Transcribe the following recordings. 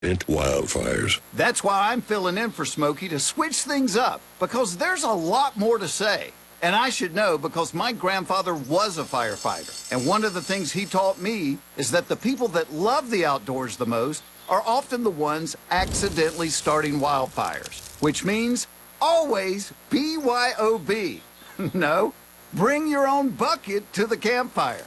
Wildfires. That's why I'm filling in for Smokey to switch things up, because there's a lot more to say. And I should know because my grandfather was a firefighter. And one of the things he taught me is that the people that love the outdoors the most are often the ones accidentally starting wildfires, which means always BYOB. No, bring your own bucket to the campfire.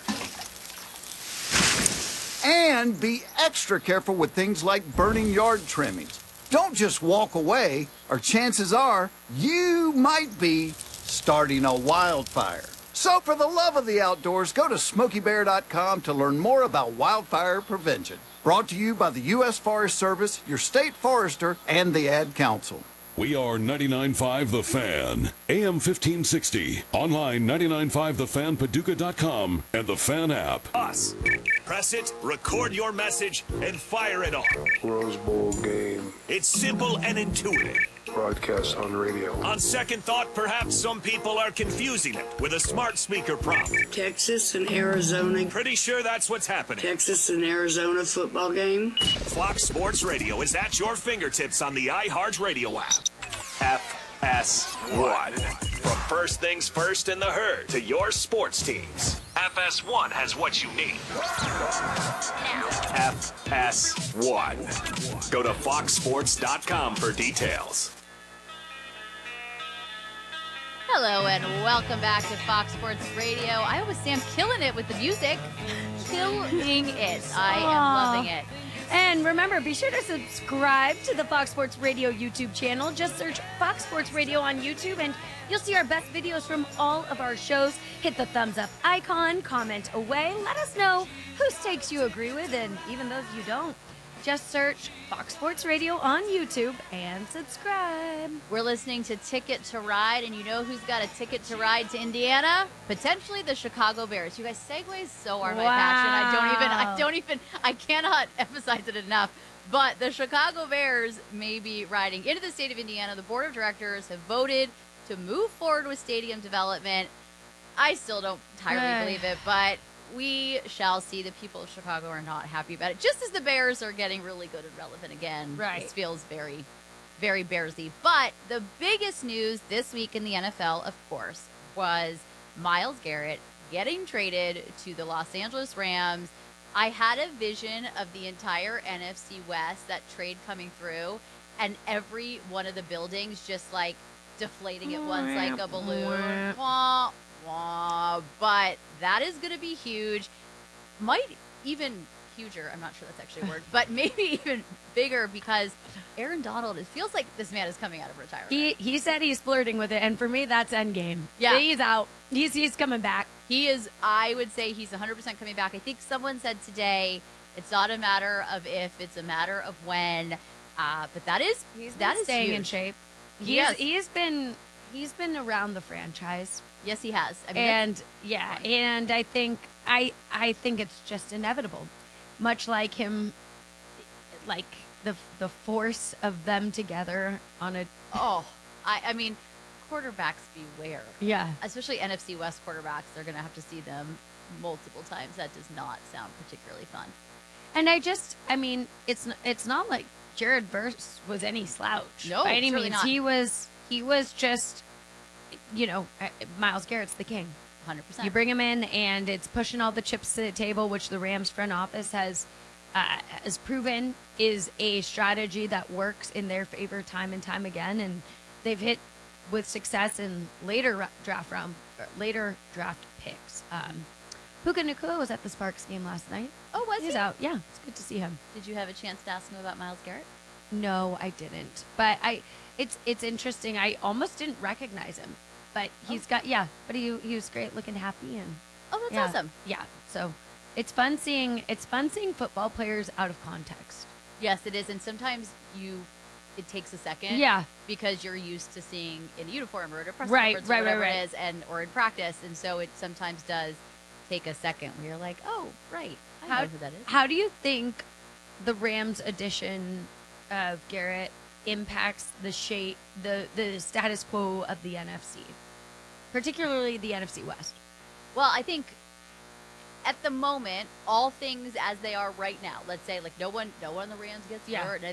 And be extra careful with things like burning yard trimmings. Don't just walk away, or chances are you might be starting a wildfire. So for the love of the outdoors, go to SmokeyBear.com to learn more about wildfire prevention. Brought to you by the U.S. Forest Service, your state forester, and the Ad Council. We are 99.5 The Fan, AM 1560, online 99.5thefanpaducah.com, and the Fan app. Us. Press it, record your message, and fire it on. Rose Bowl game. It's simple and intuitive. Broadcast on radio. On second thought, perhaps some people are confusing it with a smart speaker prompt. Texas and Arizona. Pretty sure that's what's happening. Texas and Arizona football game. Fox Sports Radio is at your fingertips on the iHeartRadio app. FS1. From first things first in the herd to your sports teams, FS1 has what you need. FS1. Go to foxsports.com for details. Hello and welcome back to Fox Sports Radio. I was Sam killing it with the music. Killing it. I am loving it. And remember, be sure to subscribe to the Fox Sports Radio YouTube channel. Just search Fox Sports Radio on YouTube and you'll see our best videos from all of our shows. Hit the thumbs up icon, comment away, let us know whose takes you agree with and even those you don't. Just search Fox Sports Radio on YouTube and subscribe. We're listening to Ticket to Ride, and you know who's got a ticket to ride to Indiana? Potentially the Chicago Bears. You guys, segues so are my passion. I cannot emphasize it enough. But the Chicago Bears may be riding into the state of Indiana. The board of directors have voted to move forward with stadium development. I still don't entirely believe it, but we shall see. The people of Chicago are not happy about it. Just as the Bears are getting really good and relevant again. Right. This feels very, very Bearsy. But the biggest news this week in the NFL, of course, was Myles Garrett getting traded to the Los Angeles Rams. I had a vision of the entire NFC West, that trade coming through, and every one of the buildings just like deflating at once like a balloon. Wah, wah. But that is going to be huge. Might even huger. I'm not sure that's actually a word, but maybe even bigger because Aaron Donald, it feels like this man is coming out of retirement. He said he's flirting with it, and for me, that's endgame. Yeah. He's out. He's coming back. He is, I would say he's 100% coming back. I think someone said today, it's not a matter of if, it's a matter of when. But that is staying huge. In shape. He's been around the franchise. Yes, he has. I mean, and I think it's just inevitable. Much like him, like the force of them together on a. I mean, quarterbacks beware. Yeah. Especially NFC West quarterbacks, they're going to have to see them multiple times. That does not sound particularly fun. And it's not like Jared Verse was any slouch. No, by any certainly means. not. He was just, Myles Garrett's the king. 100%. You bring him in, and it's pushing all the chips to the table, which the Rams front office has proven is a strategy that works in their favor time and time again. And they've hit with success in later draft picks. Puka Nacua was at the Sparks game last night. Oh, was he? He's out. Yeah, it's good to see him. Did you have a chance to ask him about Myles Garrett? No, I didn't. But it's interesting. I almost didn't recognize him. But he was great, looking happy, and that's awesome. Yeah, so it's fun seeing football players out of context. Yes, it is, and sometimes it takes a second. Yeah, because you're used to seeing in uniform or at a press right, conference or whatever it is, or in practice, and so it sometimes does take a second where you're like, oh, right, I know who that is. How do you think the Rams' addition of Garrett impacts the status quo of the NFC, particularly the NFC West? Well, I think at the moment, all things as they are right now, let's say like no one on the Rams gets Yeah. hurt,